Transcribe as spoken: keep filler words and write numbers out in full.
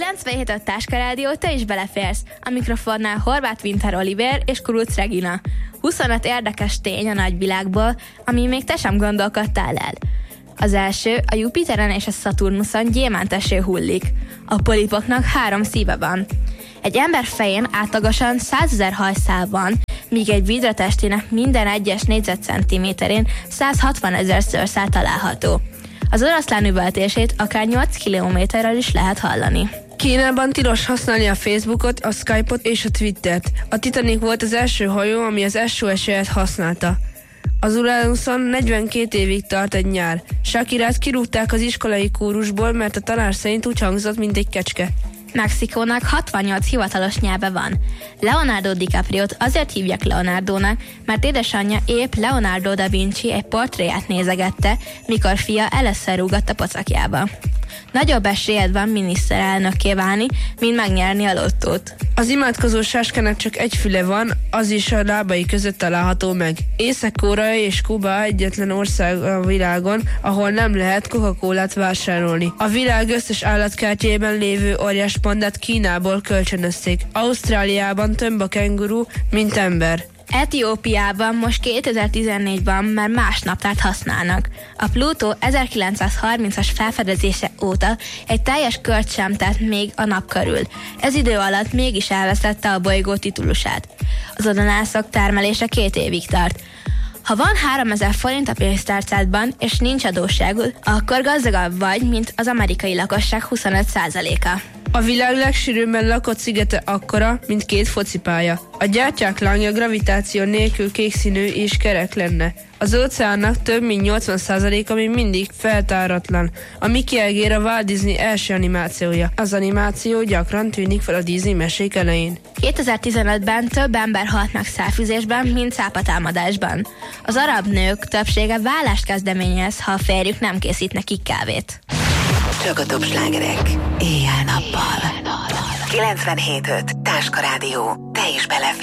kilencvenhét a Táska Rádió, te is beleférsz. A mikrofonnál Horváth Winter Oliver és Kuruc Regina. huszonöt érdekes tény a nagyvilágból, ami még te sem gondolkodtál el. Az első, a Jupiteren és a Szaturnuszon gyémánteső hullik. A polipoknak három szíve van. Egy ember fején átlagosan százezer hajszál van, míg egy vidra testének minden egyes négyzetcentiméterén száz hatvan ezer szőrszál található. Az oroszlán üvöltését akár nyolc kilométerrel is lehet hallani. Kínában tilos használni a Facebookot, a Skype-ot és a Twittert. A Titanic volt az első hajó, ami az es o es-et használta. Az Uranuszon negyvenkét évig tart egy nyár. Shakirát kirúgták az iskolai kórusból, mert a tanár szerint úgy hangzott, mint egy kecske. Mexikónak hatvannyolc hivatalos nyelve van. Leonardo DiCapriót azért hívják Leonardónak, mert édesanyja épp Leonardo da Vinci egy portréját nézegette, mikor fia először rúgott a pocakjába. Nagyobb esélyed van miniszterelnökké válni, mint megnyerni a lottót. Az imádkozó sáskának csak egy füle van, az is a lábai között található meg. Észak-Korea és Kuba egyetlen ország a világon, ahol nem lehet Coca-Colát vásárolni. A világ összes állatkertjében lévő óriás pandát Kínából kölcsönözték. Ausztráliában több a kenguru, mint ember. Etiópiában most kétezer-tizennégyben már más naptárt használnak. A Plutó ezerkilencszázharmincas felfedezése óta egy teljes kört sem tett még a nap körül. Ez idő alatt mégis elvesztette a bolygó titulusát. Az adanászok termelése két évig tart. Ha van háromezer forint a pénztárcádban, és nincs adósságod, akkor gazdagabb vagy, mint az amerikai lakosság huszonöt százaléka. A világ legsűrűbben lakott szigete akkora, mint két focipálya. A gyertyák lángja gravitáció nélkül kékszínű és kerek lenne. Az óceánnak több mint nyolcvan százaléka még mindig feltáratlan. A Mickey egér a Walt Disney első animációja. Az animáció gyakran tűnik fel a Disney mesék elején. kétezer-tizenötben több ember halt meg szárfüzésben, mint cápatámadásban. Az arab nők többsége vállást kezdeményez, ha a férjük nem készít nekik kávét. Csak a top slágerek. Éjjel-nappal. kilencvenhét öt Táska Rádió. Te is beleférsz.